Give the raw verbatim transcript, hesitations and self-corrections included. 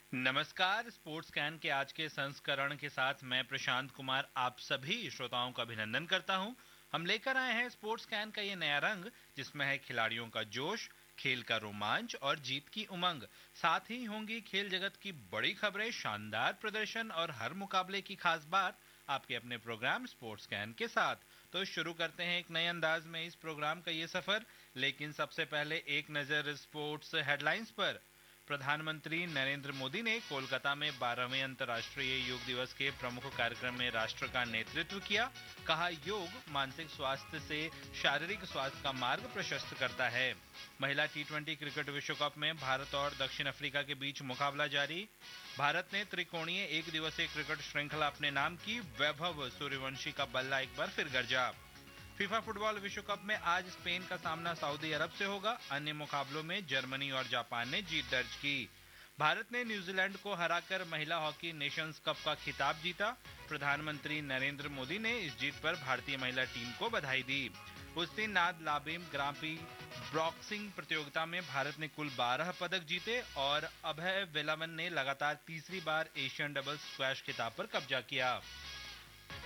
नमस्कार। Sports can के आज के संस्करण के साथ मैं प्रशांत कुमार आप सभी श्रोताओं का अभिनंदन करता हूं। हम लेकर आए हैं स्पोर्ट्स कैन का ये नया रंग, जिसमें है खिलाड़ियों का जोश, खेल का रोमांच और जीत की उमंग। साथ ही होंगी खेल जगत की बड़ी खबरें, शानदार प्रदर्शन और हर मुकाबले की खास बात, आपके अपने प्रोग्राम स्पोर्ट्स कैन के साथ। तो शुरू करते हैं एक नए अंदाज में इस प्रोग्राम का ये सफर। लेकिन सबसे पहले एक नजर स्पोर्ट्स हेडलाइंस पर। प्रधानमंत्री नरेंद्र मोदी ने कोलकाता में बारहवें अंतर्राष्ट्रीय योग दिवस के प्रमुख कार्यक्रम में राष्ट्र का नेतृत्व किया। कहा, योग मानसिक स्वास्थ्य से शारीरिक स्वास्थ्य का मार्ग प्रशस्त करता है। महिला टी ट्वेंटी क्रिकेट विश्व कप में भारत और दक्षिण अफ्रीका के बीच मुकाबला जारी। भारत ने त्रिकोणीय एक दिवसीय क्रिकेट श्रृंखला अपने नाम की। वैभव सूर्यवंशी का बल्ला एक बार फिर गरजा। फीफा फुटबॉल विश्व कप में आज स्पेन का सामना सऊदी अरब से होगा। अन्य मुकाबलों में जर्मनी और जापान ने जीत दर्ज की। भारत ने न्यूजीलैंड को हराकर महिला हॉकी नेशंस कप का खिताब जीता। प्रधानमंत्री नरेंद्र मोदी ने इस जीत पर भारतीय महिला टीम को बधाई दी। उस दिन नाद लाबिम ग्रांप्री बॉक्सिंग प्रतियोगिता में भारत ने कुल बारह पदक जीते और अभय वेलावन ने लगातार तीसरी बार एशियन डबल्स स्क्वैश खिताब पर कब्जा किया।